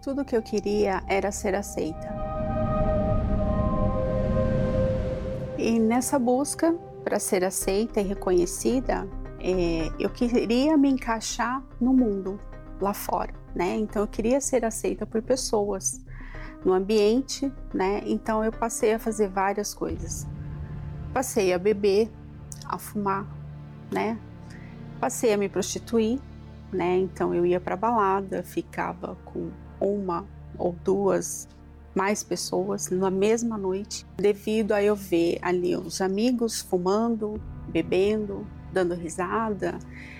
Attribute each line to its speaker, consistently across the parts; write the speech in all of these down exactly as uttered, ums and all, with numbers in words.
Speaker 1: Tudo que eu queria era ser aceita. E nessa busca para ser aceita e reconhecida, é, eu queria me encaixar no mundo lá fora, né? Então eu queria ser aceita por pessoas, no ambiente, né? Então eu passei a fazer várias coisas. Passei a beber, a fumar, né? Passei a me prostituir, né? Então eu ia para balada, ficava com uma ou duas mais pessoas na mesma noite, devido a eu ver ali os amigos fumando, bebendo, dando risada.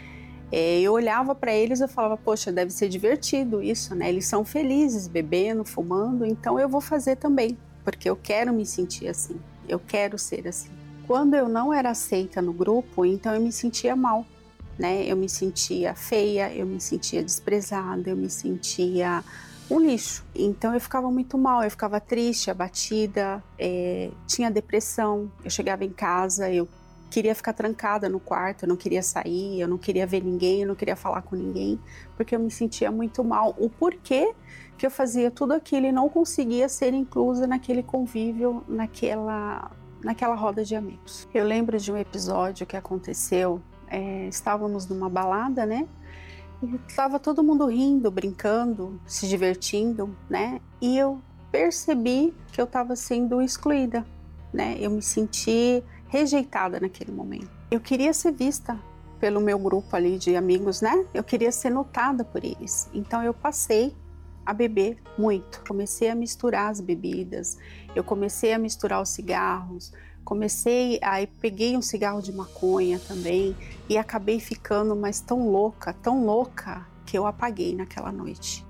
Speaker 1: É, eu olhava para eles e falava, poxa, deve ser divertido isso, né? Eles são felizes bebendo, fumando, então eu vou fazer também, porque eu quero me sentir assim, eu quero ser assim. Quando eu não era aceita no grupo, então eu me sentia mal, né? Eu me sentia feia, eu me sentia desprezada, eu me sentia um lixo. Então eu ficava muito mal, eu ficava triste, abatida, é, tinha depressão. Eu chegava em casa, eu queria ficar trancada no quarto, eu não queria sair, eu não queria ver ninguém, eu não queria falar com ninguém, porque eu me sentia muito mal. O porquê que eu fazia tudo aquilo e não conseguia ser inclusa naquele convívio, naquela, naquela roda de amigos. Eu lembro de um episódio que aconteceu, é, estávamos numa balada, né? E estava todo mundo rindo, brincando, se divertindo, né? E eu percebi que eu estava sendo excluída, né? Eu me senti rejeitada naquele momento. Eu queria ser vista pelo meu grupo ali de amigos, né? Eu queria ser notada por eles. Então eu passei a beber muito. Comecei a misturar as bebidas, eu comecei a misturar os cigarros, comecei, aí peguei um cigarro de maconha também e acabei ficando mas tão louca, tão louca que eu apaguei naquela noite.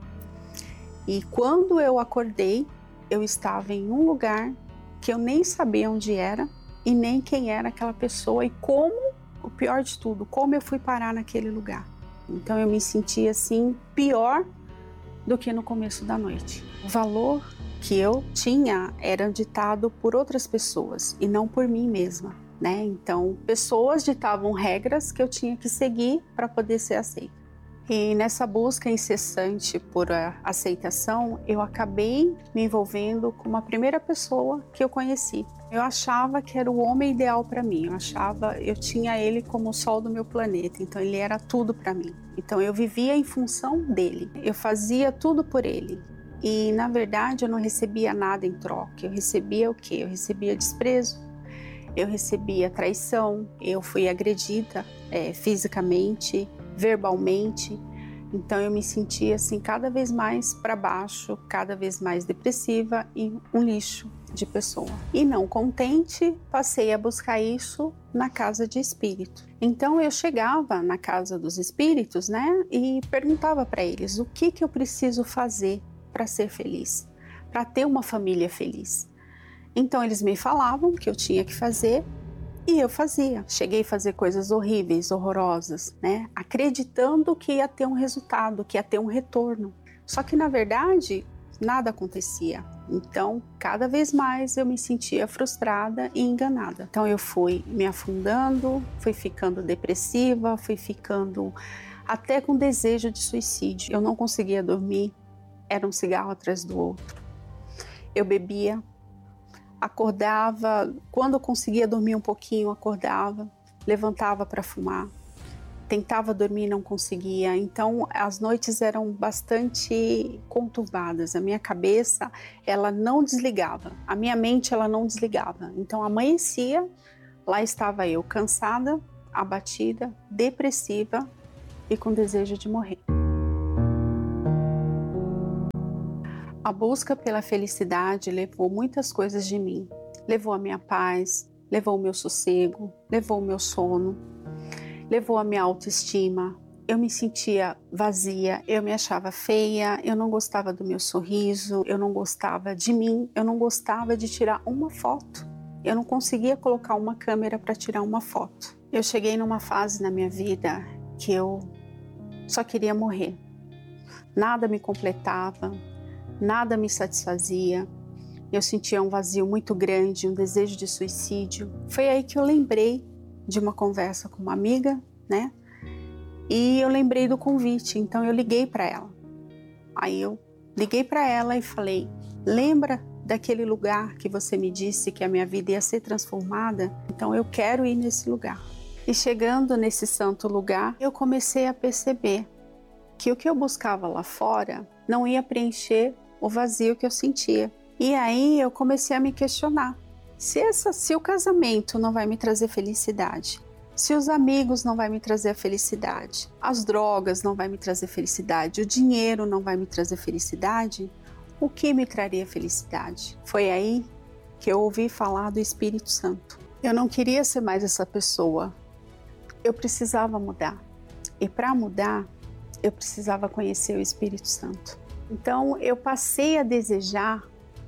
Speaker 1: E quando eu acordei, eu estava em um lugar que eu nem sabia onde era e nem quem era aquela pessoa e como, o pior de tudo, como eu fui parar naquele lugar. Então eu me senti assim, pior do que no começo da noite. O valor que eu tinha era ditado por outras pessoas e não por mim mesma, né? Então, pessoas ditavam regras que eu tinha que seguir para poder ser aceita. E nessa busca incessante por aceitação, eu acabei me envolvendo com uma primeira pessoa que eu conheci. Eu achava que era o homem ideal para mim, eu achava, eu tinha ele como o sol do meu planeta, então ele era tudo para mim. Então eu vivia em função dele, eu fazia tudo por ele. E na verdade eu não recebia nada em troca, eu recebia o quê? Eu recebia desprezo, eu recebia traição, eu fui agredida é, fisicamente, verbalmente, então eu me sentia assim cada vez mais para baixo, cada vez mais depressiva e um lixo de pessoa. E não contente, passei a buscar isso na casa de espírito. Então eu chegava na casa dos espíritos, né, e perguntava para eles o que que eu preciso fazer para ser feliz, para ter uma família feliz. Então eles me falavam o que eu tinha que fazer e eu fazia. Cheguei a fazer coisas horríveis, horrorosas, né? Acreditando que ia ter um resultado, que ia ter um retorno. Só que na verdade nada acontecia. Então cada vez mais eu me sentia frustrada e enganada. Então eu fui me afundando, fui ficando depressiva, fui ficando até com desejo de suicídio. Eu não conseguia dormir, era um cigarro atrás do outro. Eu bebia, acordava, quando eu conseguia dormir um pouquinho, acordava, levantava para fumar, tentava dormir e não conseguia. Então as noites eram bastante conturbadas, a minha cabeça ela não desligava, a minha mente ela não desligava. Então amanhecia, lá estava eu cansada, abatida, depressiva e com desejo de morrer. A busca pela felicidade levou muitas coisas de mim. Levou a minha paz, levou o meu sossego, levou o meu sono, levou a minha autoestima. Eu me sentia vazia, eu me achava feia, eu não gostava do meu sorriso, eu não gostava de mim, eu não gostava de tirar uma foto. Eu não conseguia colocar uma câmera para tirar uma foto. Eu cheguei numa fase na minha vida que eu só queria morrer. Nada me completava. Nada me satisfazia, eu sentia um vazio muito grande, um desejo de suicídio. Foi aí que eu lembrei de uma conversa com uma amiga, né? E eu lembrei do convite, então eu liguei para ela. Aí eu Liguei para ela e falei: lembra daquele lugar que você me disse que a minha vida ia ser transformada? Então eu quero ir nesse lugar. E chegando nesse santo lugar, eu comecei a perceber que o que eu buscava lá fora não ia preencher o vazio que eu sentia. E aí eu comecei a me questionar. Se, essa, se o casamento não vai me trazer felicidade, se os amigos não vai me trazer a felicidade, as drogas não vai me trazer felicidade, o dinheiro não vai me trazer felicidade, o que me traria felicidade? Foi aí que eu ouvi falar do Espírito Santo. Eu não queria ser mais essa pessoa. Eu precisava mudar. E para mudar, eu precisava conhecer o Espírito Santo. Então eu passei a desejar,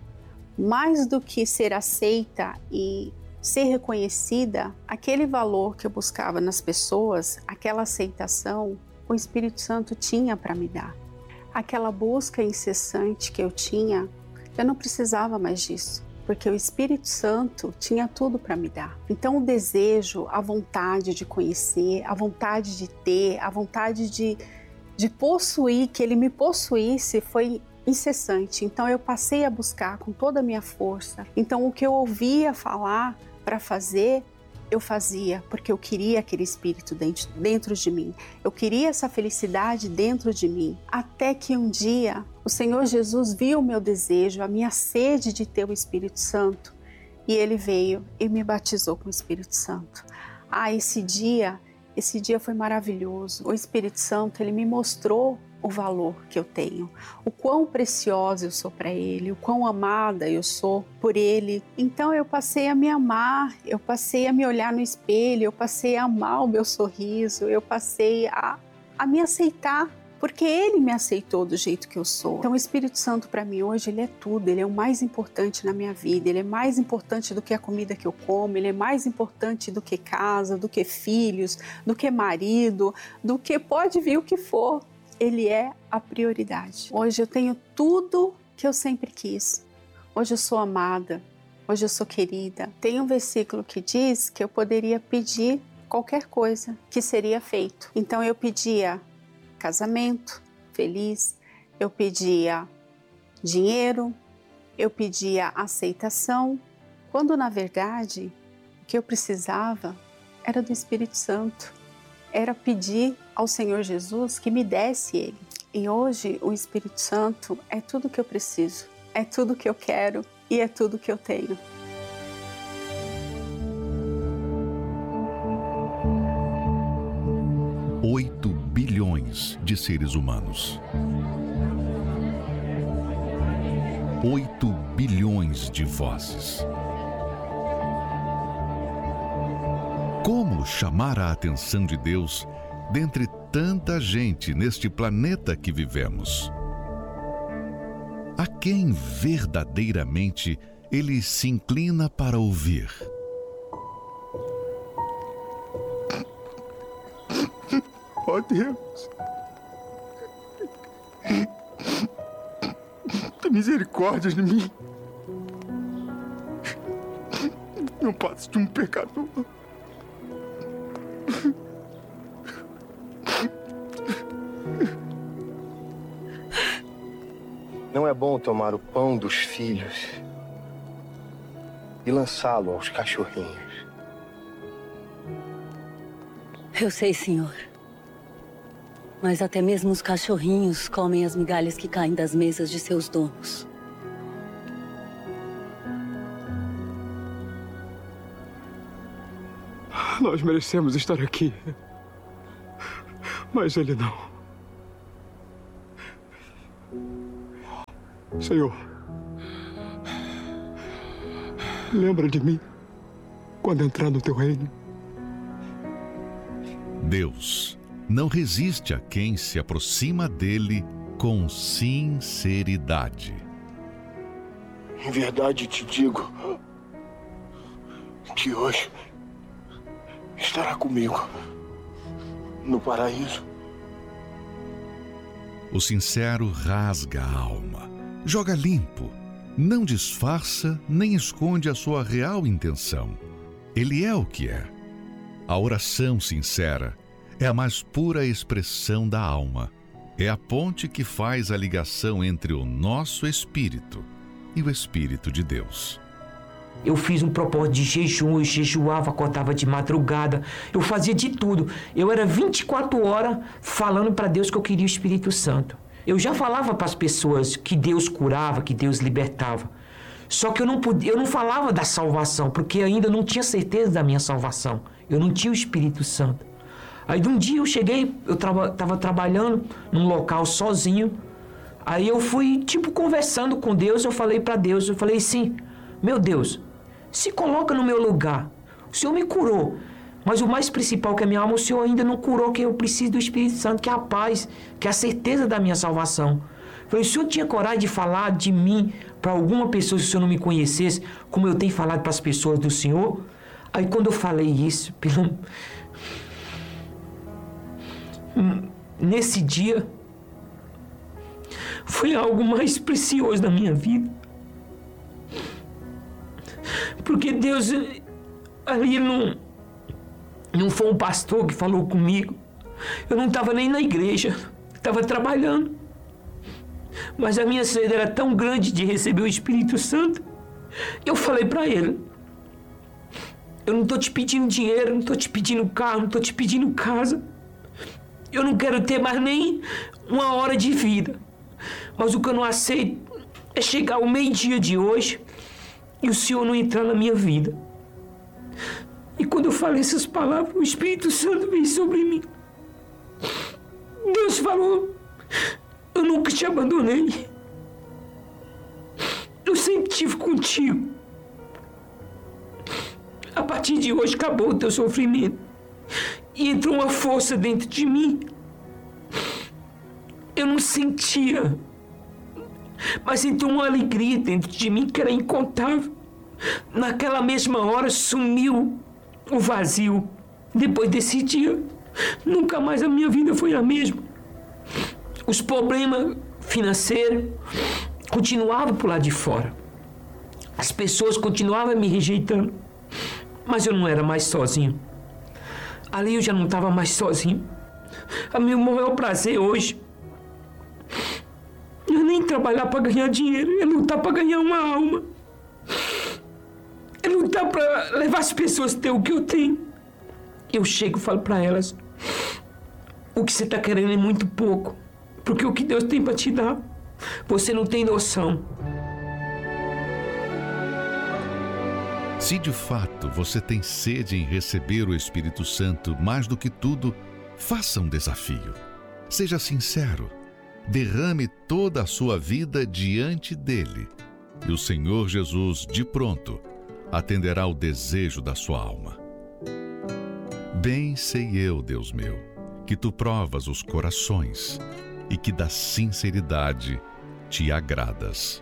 Speaker 1: mais do que ser aceita e ser reconhecida, aquele valor que eu buscava nas pessoas, aquela aceitação, o Espírito Santo tinha para me dar. Aquela busca incessante que eu tinha, eu não precisava mais disso, porque o Espírito Santo tinha tudo para me dar. Então o desejo, a vontade de conhecer, a vontade de ter, a vontade de, de possuir, que ele me possuísse, foi incessante. Então eu passei a buscar com toda a minha força. Então o que eu ouvia falar para fazer, eu fazia, porque eu queria aquele Espírito dentro, dentro de mim. Eu queria essa felicidade dentro de mim. Até que um dia o Senhor Jesus viu o meu desejo, a minha sede de ter o Espírito Santo, e Ele veio e me batizou com o Espírito Santo. Ah, esse dia, esse dia foi maravilhoso. O Espírito Santo, Ele me mostrou o valor que eu tenho, o quão preciosa eu sou para Ele, o quão amada eu sou por Ele. Então eu passei a me amar, eu passei a me olhar no espelho, eu passei a amar o meu sorriso, eu passei a, a me aceitar, porque Ele me aceitou do jeito que eu sou. Então o Espírito Santo para mim hoje, Ele é tudo, Ele é o mais importante na minha vida, Ele é mais importante do que a comida que eu como, Ele é mais importante do que casa, do que filhos, do que marido, do que pode vir o que for. Ele é a prioridade. Hoje eu tenho tudo que eu sempre quis. Hoje eu sou amada. Hoje eu sou querida. Tem um versículo que diz que eu poderia pedir qualquer coisa que seria feito. Então eu pedia casamento feliz, eu pedia dinheiro, eu pedia aceitação, quando na verdade o que eu precisava era do Espírito Santo. Era pedir ao Senhor Jesus que me desse Ele. E hoje o Espírito Santo é tudo que eu preciso, é tudo que eu quero e é tudo que eu tenho.
Speaker 2: Oito bilhões de seres humanos. Oito bilhões de vozes. Como chamar a atenção de Deus dentre tanta gente neste planeta que vivemos? A quem verdadeiramente Ele se inclina para ouvir?
Speaker 3: Ó Deus, tem misericórdia de mim. Não passo de um pecador.
Speaker 4: Não é bom tomar o pão dos filhos e lançá-lo aos cachorrinhos.
Speaker 5: Eu sei, senhor. Mas até mesmo os cachorrinhos comem as migalhas que caem das mesas de seus donos.
Speaker 3: Nós merecemos estar aqui, mas ele não. Senhor, lembra de mim quando entrar no teu reino.
Speaker 2: Deus não resiste a quem se aproxima dele com sinceridade.
Speaker 4: Em verdade te digo que hoje estará comigo no paraíso.
Speaker 2: O sincero rasga a alma, joga limpo, não disfarça nem esconde a sua real intenção. Ele é o que é. A oração sincera é a mais pura expressão da alma. É a ponte que faz a ligação entre o nosso espírito e o Espírito de Deus.
Speaker 6: Eu fiz um propósito de jejum, eu jejuava, acordava de madrugada, eu fazia de tudo. Eu era vinte e quatro horas falando para Deus que eu queria o Espírito Santo. Eu já falava para as pessoas que Deus curava, que Deus libertava. Só que eu não podia, eu não falava da salvação, porque ainda não tinha certeza da minha salvação. Eu não tinha o Espírito Santo. Aí de um dia eu cheguei, eu estava traba, trabalhando num local sozinho. Aí eu fui, tipo, conversando com Deus, eu falei para Deus, eu falei assim, meu Deus, se coloca no meu lugar. O Senhor me curou, mas o mais principal que é a minha alma, o Senhor ainda não curou, que eu preciso do Espírito Santo, que é a paz, que é a certeza da minha salvação. Eu falei, o Senhor tinha coragem de falar de mim para alguma pessoa se o Senhor não me conhecesse, como eu tenho falado para as pessoas do Senhor? Aí quando eu falei isso, pelo... nesse dia, foi algo mais precioso da minha vida. Porque Deus, ali não, não foi um pastor que falou comigo. Eu não estava nem na igreja, estava trabalhando. Mas a minha sede era tão grande de receber o Espírito Santo, eu falei para ele, eu não estou te pedindo dinheiro, não estou te pedindo carro, não estou te pedindo casa. Eu não quero ter mais nem uma hora de vida. Mas o que eu não aceito é chegar ao meio-dia de hoje e o Senhor não entrar na minha vida. E quando eu falei essas palavras, o Espírito Santo veio sobre mim. Deus falou, eu nunca te abandonei. Eu sempre estive contigo. A partir de hoje acabou o teu sofrimento. E entrou uma força dentro de mim. Eu não sentia, mas entrou uma alegria dentro de mim que era incontável. Naquela mesma hora sumiu o vazio. Depois desse dia, nunca mais a minha vida foi a mesma. Os problemas financeiros continuavam por lá de fora. As pessoas continuavam me rejeitando, mas eu não era mais sozinho. Ali eu já não estava mais sozinho. O meu maior prazer hoje não é nem trabalhar para ganhar dinheiro, é lutar para ganhar uma alma. É lutar para levar as pessoas a ter o que eu tenho. Eu chego e falo para elas, o que você está querendo é muito pouco, porque o que Deus tem para te dar, você não tem noção.
Speaker 2: Se de fato você tem sede em receber o Espírito Santo mais do que tudo, faça um desafio. Seja sincero. Derrame toda a sua vida diante dele. E o Senhor Jesus, de pronto, atenderá o desejo da sua alma. Bem sei eu, Deus meu, que tu provas os corações e que da sinceridade te agradas.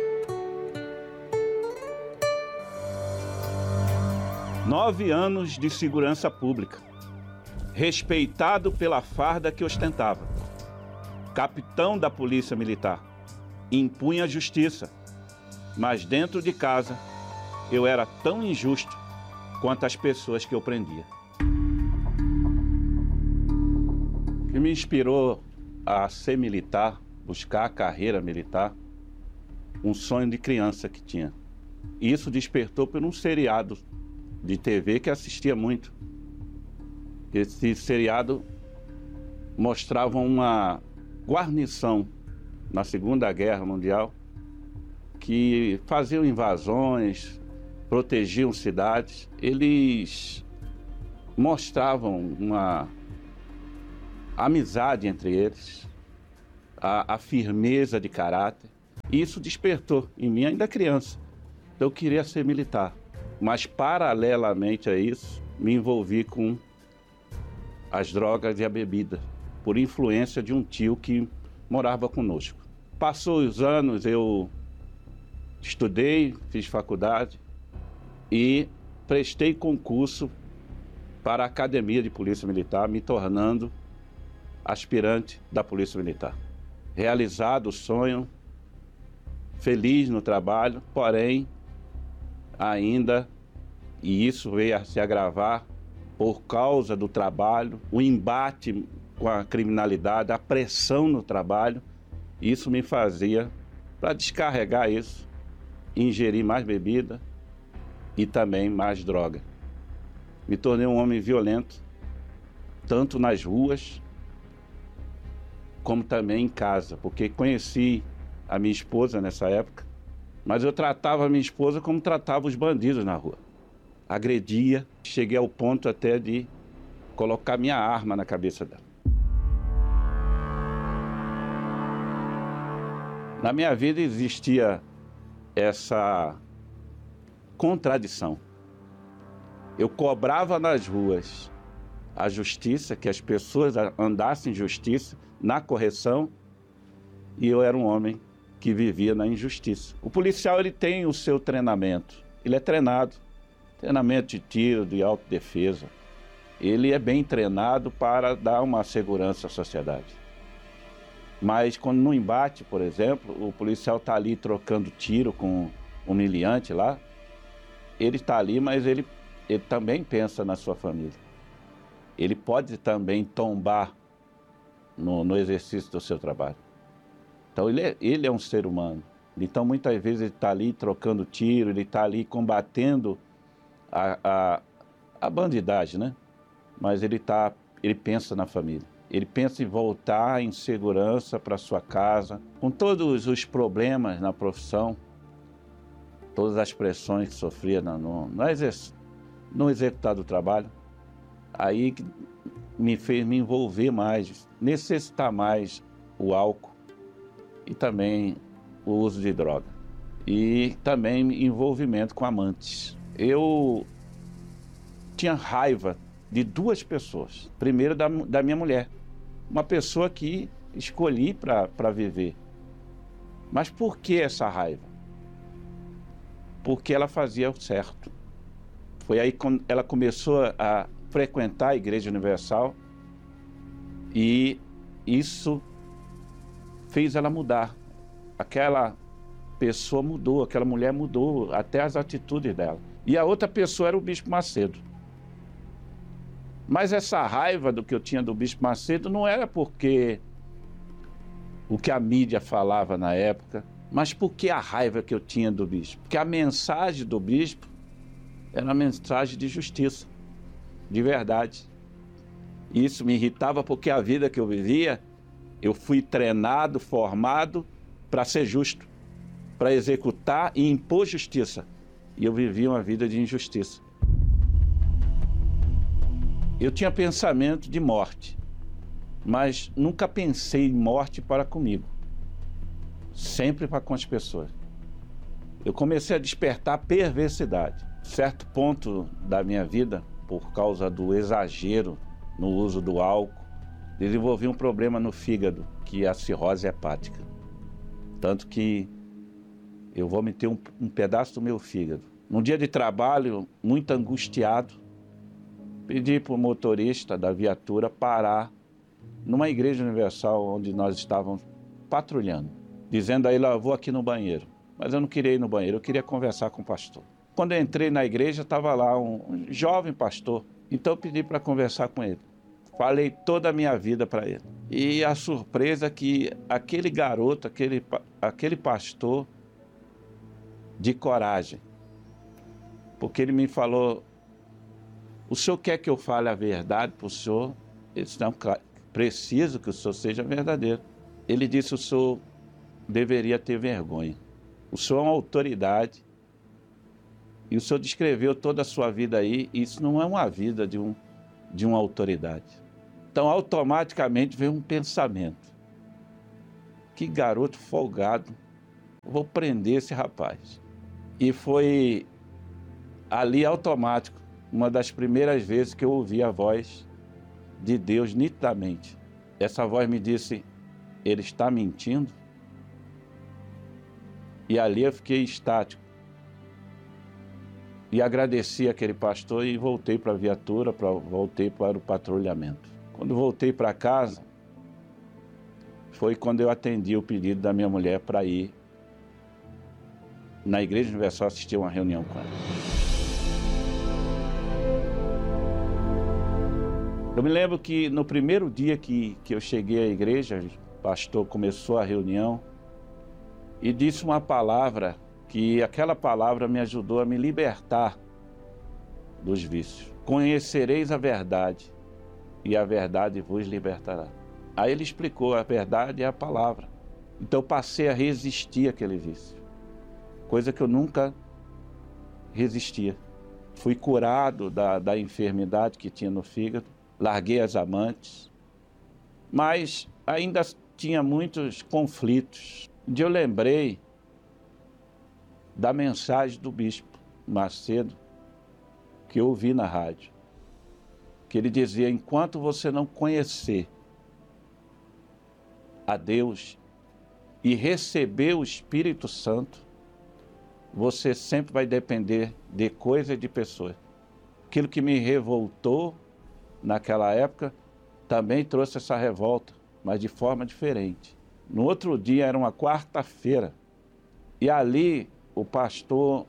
Speaker 7: Nove anos de segurança pública, respeitado pela farda que ostentava. Capitão da Polícia Militar, impunha a justiça, mas dentro de casa eu era tão injusto quanto as pessoas que eu prendia. O que me inspirou a ser militar, buscar a carreira militar, um sonho de criança que tinha. E isso despertou por um seriado de T V que assistia muito. Esse seriado mostrava uma guarnição na Segunda Guerra Mundial que faziam invasões, protegiam cidades. Eles mostravam uma amizade entre eles, a, a firmeza de caráter. E isso despertou em mim ainda criança. Eu queria ser militar. Mas, paralelamente a isso, me envolvi com as drogas e a bebida, por influência de um tio que morava conosco. Passou os anos, eu estudei, fiz faculdade e prestei concurso para a Academia de Polícia Militar, me tornando aspirante da Polícia Militar. Realizado o sonho, feliz no trabalho, porém, ainda, e isso veio a se agravar por causa do trabalho, o embate com a criminalidade, a pressão no trabalho. Isso me fazia, para descarregar isso, ingerir mais bebida e também mais droga. Me tornei um homem violento, tanto nas ruas, como também em casa, porque conheci a minha esposa nessa época, mas eu tratava a minha esposa como tratava os bandidos na rua. Agredia, cheguei ao ponto até de colocar minha arma na cabeça dela. Na minha vida existia essa contradição. Eu cobrava nas ruas a justiça, que as pessoas andassem em justiça, na correção, e eu era um homem que vivia na injustiça. O policial, ele tem o seu treinamento, ele é treinado, treinamento de tiro, de autodefesa. Ele é bem treinado para dar uma segurança à sociedade. Mas quando no embate, por exemplo, o policial está ali trocando tiro com um humilhante lá, ele está ali, mas ele, ele também pensa na sua família. Ele pode também tombar no, no exercício do seu trabalho. Então ele é, ele é um ser humano. Então muitas vezes ele está ali trocando tiro, ele está ali combatendo a, a, a bandidagem, né? Mas ele, tá, ele pensa na família. Ele pensa em voltar em segurança para sua casa, com todos os problemas na profissão, todas as pressões que sofria no, no, no, exerc, no executar do trabalho. Aí que me fez me envolver mais, necessitar mais o álcool e também o uso de droga. E também envolvimento com amantes. Eu tinha raiva de duas pessoas. Primeiro, da, da minha mulher. Uma pessoa que escolhi para viver. Mas por que essa raiva? Porque ela fazia o certo. Foi aí quando ela começou a frequentar a Igreja Universal e isso fez ela mudar. Aquela pessoa mudou, aquela mulher mudou, até as atitudes dela. E a outra pessoa era o Bispo Macedo. Mas essa raiva do que eu tinha do Bispo Macedo não era porque o que a mídia falava na época, mas porque a raiva que eu tinha do bispo. Porque a mensagem do bispo era uma mensagem de justiça, de verdade. Isso me irritava porque a vida que eu vivia, eu fui treinado, formado para ser justo, para executar e impor justiça. E eu vivia uma vida de injustiça. Eu tinha pensamento de morte, mas nunca pensei em morte para comigo, sempre para com as pessoas. Eu comecei a despertar perversidade. Certo ponto da minha vida, por causa do exagero no uso do álcool, desenvolvi um problema no fígado, que é a cirrose hepática. Tanto que eu vomitei um, um pedaço do meu fígado. Num dia de trabalho, muito angustiado, pedi para o motorista da viatura parar numa igreja universal onde nós estávamos patrulhando, dizendo a ele, eu vou aqui no banheiro. Mas eu não queria ir no banheiro, eu queria conversar com o pastor. Quando eu entrei na igreja, estava lá um, um jovem pastor, então eu pedi para conversar com ele. Falei toda a minha vida para ele. E a surpresa é que aquele garoto, aquele, aquele pastor de coragem, porque ele me falou, o senhor quer que eu fale a verdade para o senhor? Ele disse, não, preciso que o senhor seja verdadeiro. Ele disse, o senhor deveria ter vergonha. O senhor é uma autoridade e o senhor descreveu toda a sua vida aí, e isso não é uma vida de, um, de uma autoridade. Então, automaticamente veio um pensamento. Que garoto folgado, vou prender esse rapaz. E foi ali automático, uma das primeiras vezes que eu ouvi a voz de Deus nitidamente. Essa voz me disse, ele está mentindo? E ali eu fiquei estático. E agradeci aquele pastor e voltei para a viatura, pra, voltei para o patrulhamento. Quando voltei para casa, foi quando eu atendi o pedido da minha mulher para ir na Igreja Universal assistir uma reunião com ela. Eu me lembro que no primeiro dia que, que eu cheguei à igreja, o pastor começou a reunião e disse uma palavra que aquela palavra me ajudou a me libertar dos vícios. Conhecereis a verdade e a verdade vos libertará. Aí ele explicou, a verdade é a palavra. Então eu passei a resistir àquele vício, coisa que eu nunca resistia. Fui curado da, da enfermidade que tinha no fígado, larguei as amantes, mas ainda tinha muitos conflitos. Um dia eu lembrei da mensagem do bispo Macedo, que eu ouvi na rádio, que ele dizia, enquanto você não conhecer a Deus e receber o Espírito Santo, você sempre vai depender de coisa e de pessoa. Aquilo que me revoltou naquela época também trouxe essa revolta, mas de forma diferente. No outro dia, era uma quarta-feira, e ali o pastor,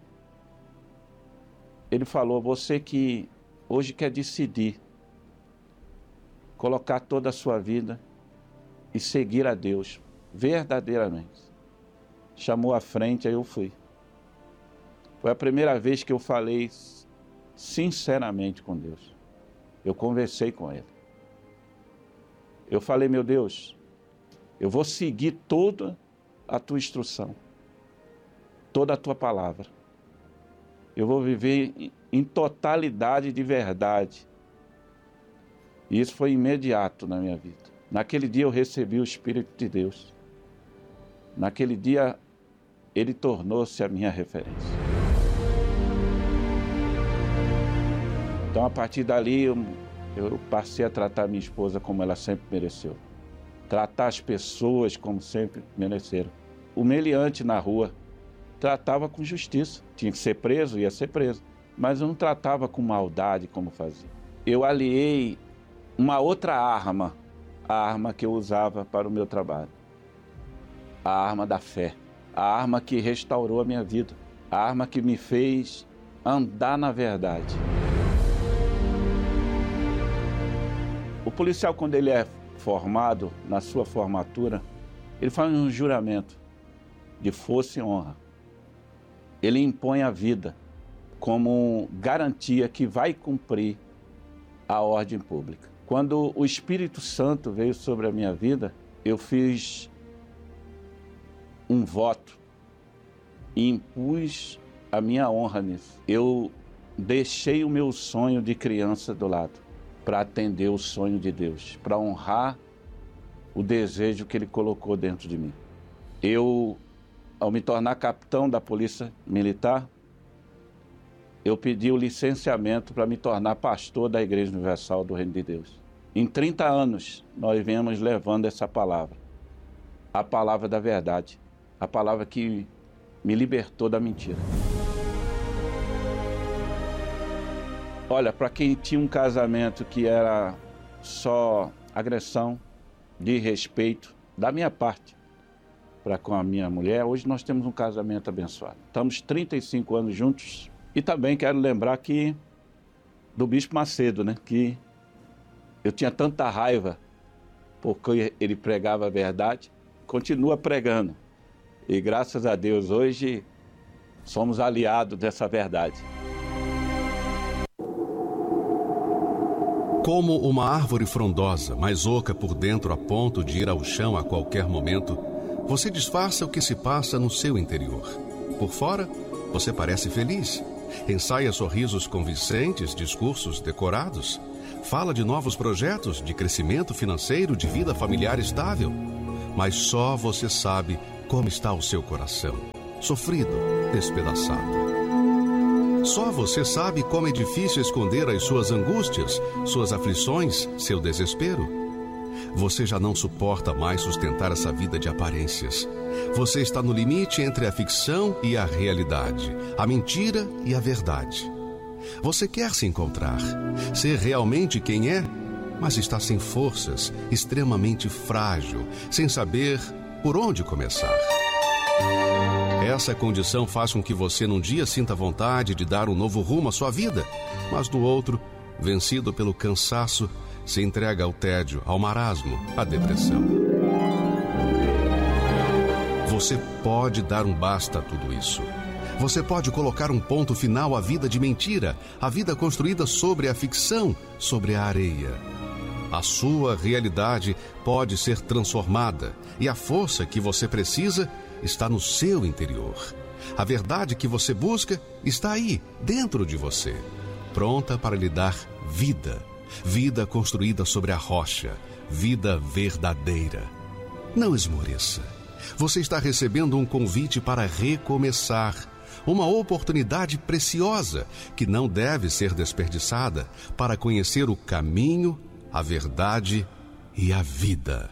Speaker 7: ele falou, você que hoje quer decidir colocar toda a sua vida e seguir a Deus verdadeiramente. Chamou à frente, aí eu fui. Foi a primeira vez que eu falei sinceramente com Deus. Eu conversei com Ele. Eu falei, meu Deus, eu vou seguir toda a Tua instrução, toda a Tua palavra. Eu vou viver em totalidade de verdade. E isso foi imediato na minha vida. Naquele dia eu recebi o Espírito de Deus. Naquele dia Ele tornou-se a minha referência. Então, a partir dali, eu, eu passei a tratar minha esposa como ela sempre mereceu. Tratar as pessoas como sempre mereceram. O meliante na rua tratava com justiça. Tinha que ser preso, ia ser preso. Mas eu não tratava com maldade como fazia. Eu aliei uma outra arma, a arma que eu usava para o meu trabalho. A arma da fé. A arma que restaurou a minha vida. A arma que me fez andar na verdade. O policial, quando ele é formado, na sua formatura, ele faz um juramento de força e honra. Ele impõe a vida como garantia que vai cumprir a ordem pública. Quando o Espírito Santo veio sobre a minha vida, eu fiz um voto e impus a minha honra nisso. Eu deixei o meu sonho de criança do lado para atender o sonho de Deus, para honrar o desejo que Ele colocou dentro de mim. Eu, ao me tornar capitão da Polícia Militar, eu pedi o licenciamento para me tornar pastor da Igreja Universal do Reino de Deus. Em trinta anos, nós viemos levando essa palavra, a palavra da verdade, a palavra que me libertou da mentira. Olha, para quem tinha um casamento que era só agressão, desrespeito, da minha parte, para com a minha mulher, hoje nós temos um casamento abençoado. Estamos trinta e cinco anos juntos. E também quero lembrar que do Bispo Macedo, né? Que eu tinha tanta raiva porque ele pregava a verdade, continua pregando. E graças a Deus hoje somos aliados dessa verdade.
Speaker 2: Como uma árvore frondosa, mas oca por dentro a ponto de ir ao chão a qualquer momento, você disfarça o que se passa no seu interior. Por fora, você parece feliz. Ensaia sorrisos convincentes, discursos decorados. Fala de novos projetos, de crescimento financeiro, de vida familiar estável. Mas só você sabe como está o seu coração. Sofrido, despedaçado. Só você sabe como é difícil esconder as suas angústias, suas aflições, seu desespero. Você já não suporta mais sustentar essa vida de aparências. Você está no limite entre a ficção e a realidade, a mentira e a verdade. Você quer se encontrar, ser realmente quem é, mas está sem forças, extremamente frágil, sem saber por onde começar. Essa condição faz com que você num dia sinta vontade de dar um novo rumo à sua vida, mas no outro, vencido pelo cansaço, se entrega ao tédio, ao marasmo, à depressão. Você pode dar um basta a tudo isso. Você pode colocar um ponto final à vida de mentira, à vida construída sobre a ficção, sobre a areia. A sua realidade pode ser transformada e a força que você precisa está no seu interior. A verdade que você busca está aí, dentro de você, pronta para lhe dar vida. Vida construída sobre a rocha, vida verdadeira. Não esmoreça. Você está recebendo um convite para recomeçar. Uma oportunidade preciosa que não deve ser desperdiçada para conhecer o caminho, a verdade e a vida.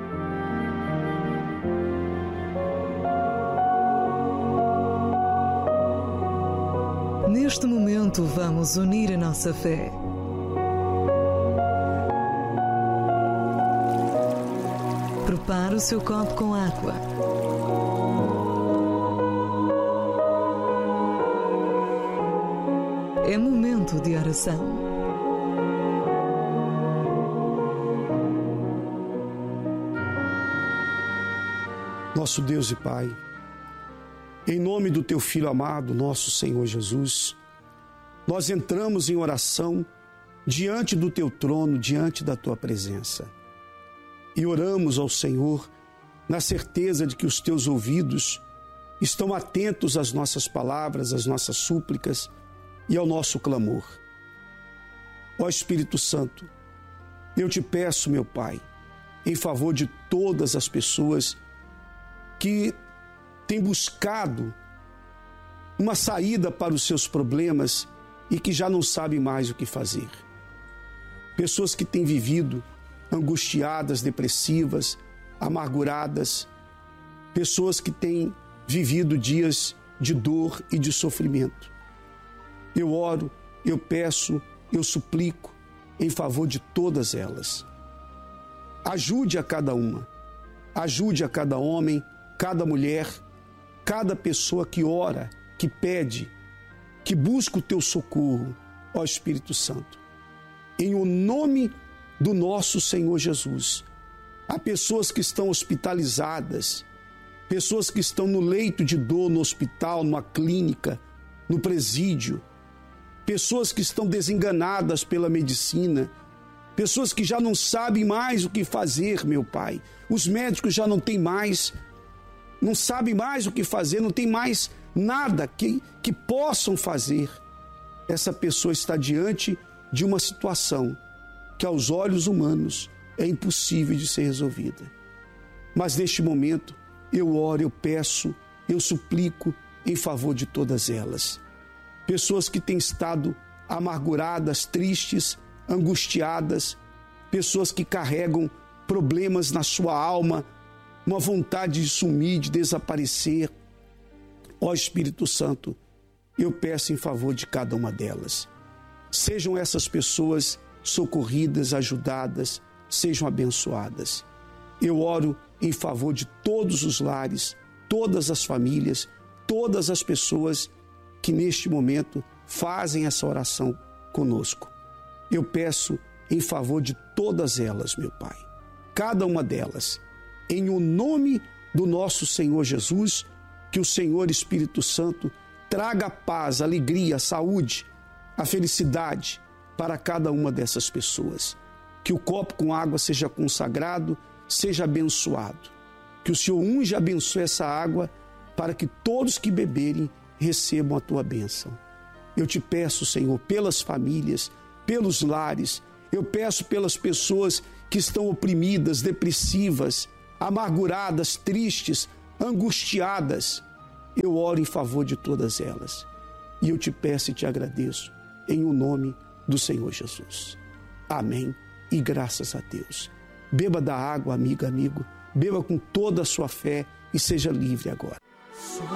Speaker 8: Neste momento, vamos unir a nossa fé. Prepare o seu copo com água. É momento de oração.
Speaker 9: Nosso Deus e Pai, em nome do Teu Filho amado, nosso Senhor Jesus, nós entramos em oração diante do Teu trono, diante da Tua presença. E oramos ao Senhor na certeza de que os Teus ouvidos estão atentos às nossas palavras, às nossas súplicas e ao nosso clamor. Ó Espírito Santo, eu te peço, meu Pai, em favor de todas as pessoas que têm buscado uma saída para os seus problemas e que já não sabem mais o que fazer. Pessoas que têm vivido angustiadas, depressivas, amarguradas, pessoas que têm vivido dias de dor e de sofrimento. Eu oro, eu peço, eu suplico em favor de todas elas. Ajude a cada uma, ajude a cada homem, cada mulher, cada pessoa que ora, que pede, que busca o teu socorro, ó Espírito Santo. Em o nome do nosso Senhor Jesus, há pessoas que estão hospitalizadas, pessoas que estão no leito de dor, no hospital, numa clínica, no presídio, pessoas que estão desenganadas pela medicina, pessoas que já não sabem mais o que fazer, meu Pai. Os médicos já não têm mais, não sabem mais o que fazer, não tem mais nada que, que possam fazer. Essa pessoa está diante de uma situação que aos olhos humanos é impossível de ser resolvida. Mas neste momento eu oro, eu peço, eu suplico em favor de todas elas. Pessoas que têm estado amarguradas, tristes, angustiadas, pessoas que carregam problemas na sua alma, uma vontade de sumir, de desaparecer. Ó Espírito Santo, eu peço em favor de cada uma delas. Sejam essas pessoas socorridas, ajudadas, sejam abençoadas. Eu oro em favor de todos os lares, todas as famílias, todas as pessoas que neste momento fazem essa oração conosco. Eu peço em favor de todas elas, meu Pai, cada uma delas, em o nome do nosso Senhor Jesus, que o Senhor Espírito Santo traga a paz, a alegria, a saúde, a felicidade para cada uma dessas pessoas. Que o copo com água seja consagrado, seja abençoado. Que o Senhor unja e abençoe essa água para que todos que beberem recebam a tua bênção. Eu te peço, Senhor, pelas famílias, pelos lares, eu peço pelas pessoas que estão oprimidas, depressivas, amarguradas, tristes, angustiadas. Eu oro em favor de todas elas. E eu te peço e te agradeço em o nome do Senhor Jesus. Amém e graças a Deus. Beba da água, amiga, amigo, beba com toda a sua fé e seja livre agora.